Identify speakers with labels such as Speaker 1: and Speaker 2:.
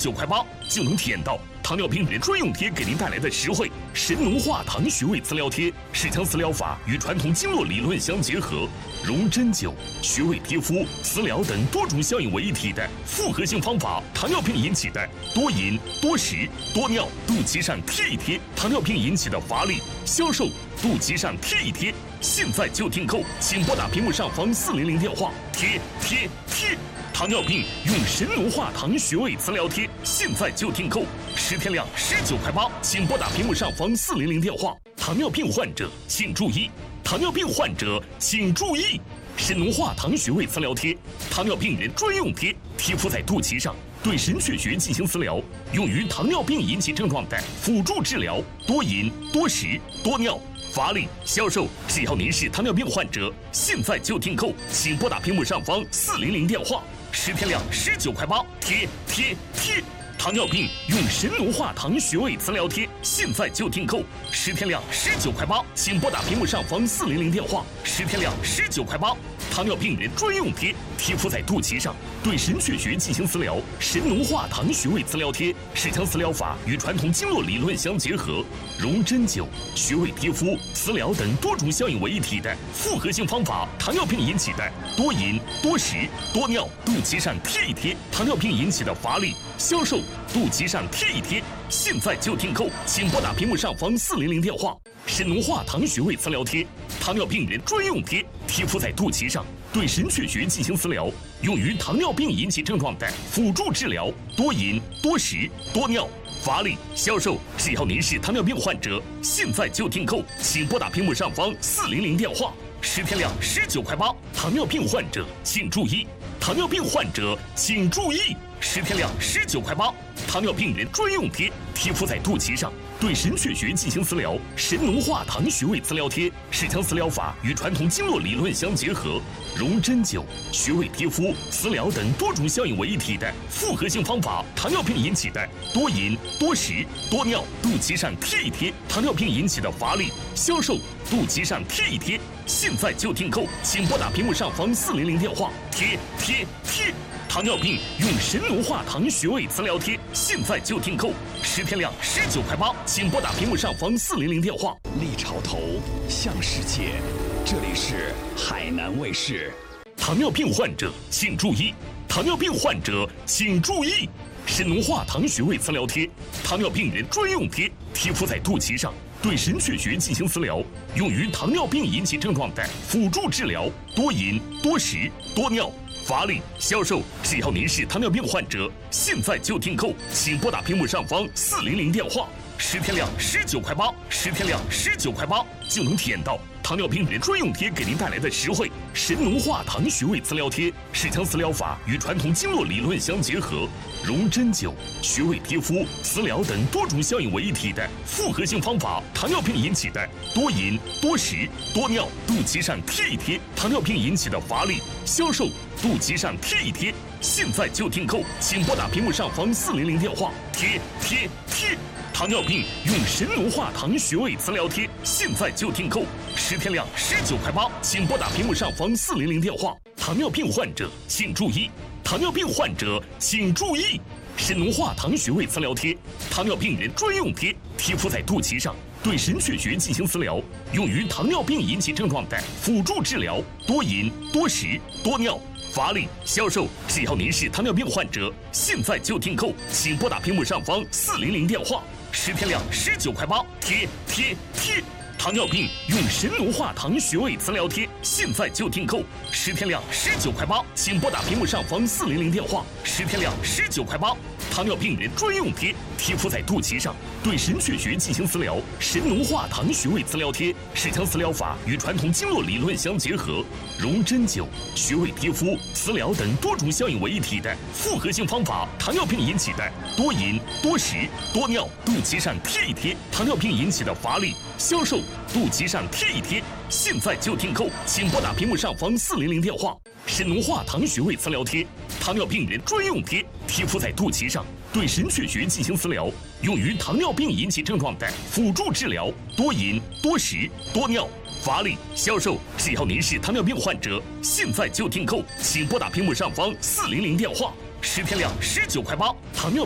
Speaker 1: 19.8块就能体验到糖尿病人专用贴给您带来的实惠。神农化糖穴位磁疗贴是将磁疗法与传统经络理论相结合，融针灸、穴位贴敷、磁疗等多种效应为一体的复合性方法。糖尿病引起的多饮、多食、多尿，肚脐上贴一贴；糖尿病引起的乏力、消瘦，肚脐上贴一贴。现在就订购，请拨打屏幕上方400电话。贴。糖尿病用神农化糖穴位磁疗贴，现在就订购，10天量19.8块，请拨打屏幕上方400电话。糖尿病患者请注意，糖尿病患者请注意，神农化糖穴位磁疗贴，糖尿病人专用贴，贴敷在肚脐上，对神阙穴进行磁疗，用于糖尿病引起症状的辅助治疗。多饮、多食、多尿、乏力、消瘦，只要您是糖尿病患者，现在就订购，请拨打屏幕上方400电话。10天量19.8块，贴。糖尿病用神农化糖穴位磁疗贴，现在就订购，10天量19.8块，请拨打屏幕上方400电话。10天量19.8块，糖尿病人专用贴，贴敷在肚脐上，对神阙穴进行磁疗。神农化糖穴位磁疗贴是将磁疗法与传统经络理论相结合，融针灸、穴位贴敷、磁疗等多种效应为一体的复合性方法。糖尿病引起的多饮、多食、多尿，肚脐上贴一贴；糖尿病引起的乏力、消瘦，肚脐上贴一贴。现在就订购，请拨打屏幕上方400电话。神农化糖穴位磁疗贴，糖尿病人专用贴，贴敷在肚脐上，对神阙穴进行磁疗，用于糖尿病引起症状的辅助治疗。多饮、多食、多尿、乏力、消瘦，只要您是糖尿病患者，现在就订购，请拨打屏幕上方400电话。10天量19.8块，糖尿病患者请注意，糖尿病患者请注意，10天量19.8块，糖尿病人专用贴，贴敷在肚脐上，对神阙穴进行磁疗。神农化糖穴位磁疗贴是将磁疗法与传统经络理论相结合，融针灸、穴位贴敷、磁疗等多种效应为一体的复合性方法。糖尿病引起的多饮、多食、多尿，肚脐上贴一贴；糖尿病引起的乏力、消瘦，肚脐上贴一贴。现在就订购，请拨打屏幕上方400电话。贴。糖尿病用神农化糖穴位磁疗贴，现在就订购，10天量19.8块，请拨打屏幕上方400电话。
Speaker 2: 立潮头向世界，这里是海南卫视。
Speaker 1: 糖尿病患者请注意，糖尿病患者请注意，神农化糖穴位磁疗贴，糖尿病人专用贴，贴敷在肚脐上，对神阙穴进行磁疗，用于糖尿病引起症状的辅助治疗。多饮、多食、多尿、乏力、消瘦，只要您是糖尿病患者，现在就订购，请拨打屏幕上方400电话。10天量19.8块，10天量19.8块就能体验到糖尿病人专用贴给您带来的实惠。神农化糖穴位磁疗贴是将磁疗法与传统经络理论相结合，融针灸、穴位贴敷、磁疗等多种效应为一体的复合性方法。糖尿病引起的多饮、多食、多尿，肚脐上贴一贴；糖尿病引起的乏力、消瘦，肚脐上贴一贴。现在就订购，请拨打屏幕上方400电话。贴。糖尿病用神农化糖穴位磁疗贴，现在就订购，10天量19.8块，请拨打屏幕上方400电话。糖尿病患者请注意，糖尿病患者请注意，神农化糖穴位磁疗贴，糖尿病人专用贴，贴敷在肚脐上，对神阙穴进行磁疗，用于糖尿病引起症状的辅助治疗。多饮、多食、多尿、乏力、消瘦，只要您是糖尿病患者，现在就订购，请拨打屏幕上方400电话。10天量19.8块，贴。糖尿病用神农化糖穴位磁疗贴，现在就订购，10天量19.8块，请拨打屏幕上方400电话。10天量19.8块，糖尿病人专用贴，贴敷在肚脐上，对神阙穴进行磁疗。神农化糖穴位磁疗贴是将磁疗法与传统经络理论相结合，融针灸、穴位贴敷、磁疗等多种效应为一体的复合性方法。糖尿病引起的多饮、多食、多尿，肚脐上贴一贴；糖尿病引起的乏力、消瘦，肚脐上贴一贴。现在就订购，请拨打屏幕上方400电话。神农化糖穴位磁疗贴，糖尿病人专用贴，贴敷在肚脐上，对神阙穴进行磁疗，用于糖尿病引起症状的辅助治疗。多饮、多食、多尿、乏力、消瘦，只要您是糖尿病患者，现在就订购，请拨打屏幕上方400电话。10天量19.8块，糖尿